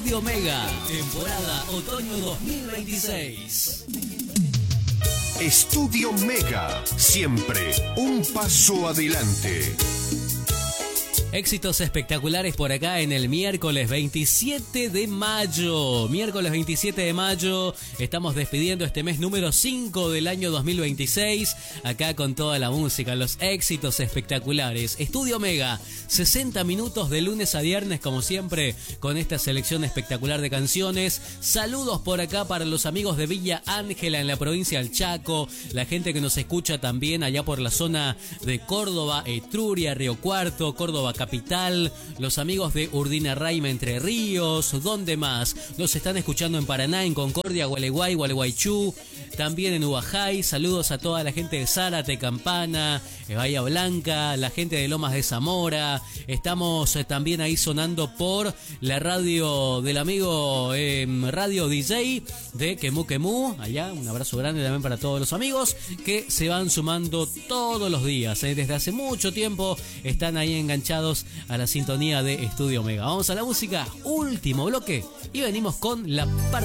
Estudio Mega, temporada otoño 2026. Estudio Mega, siempre un paso adelante. Éxitos espectaculares por acá en el miércoles 27 de mayo. Miércoles 27 de mayo. Estamos despidiendo este mes número 5 del año 2026. Acá con toda la música, los éxitos espectaculares. Estudio Mega, 60 minutos de lunes a viernes, como siempre, con esta selección espectacular de canciones. Saludos por acá para los amigos de Villa Ángela en la provincia del Chaco. La gente que nos escucha también allá por la zona de Córdoba, Etruria, Río Cuarto, Córdoba Capital, los amigos de Urdinarraima, Entre Ríos, ¿dónde más? Nos están escuchando en Paraná, en Concordia, Gualeguay, Gualeguaychú, también en Ubajay. Saludos a toda la gente de Zárate, Campana, Bahía Blanca, la gente de Lomas de Zamora. Estamos también ahí sonando por la radio del amigo Radio DJ de Quemú Quemú. Allá, un abrazo grande también para todos los amigos que se van sumando todos los días. Desde hace mucho tiempo están ahí enganchados a la sintonía de Estudio Mega. Vamos a la música, último bloque, y venimos con la parte